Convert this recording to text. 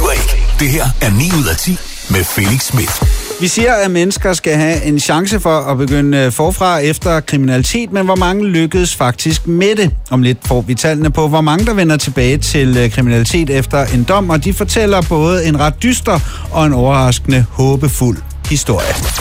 lyver ikke. Det her er 9 ud af 10 med Felix Smith. Vi siger, at mennesker skal have en chance for at begynde forfra efter kriminalitet, men hvor mange lykkedes faktisk med det? Om lidt får vi tallene på, hvor mange der vender tilbage til kriminalitet efter en dom, og de fortæller både en ret dyster og en overraskende håbefuld historie.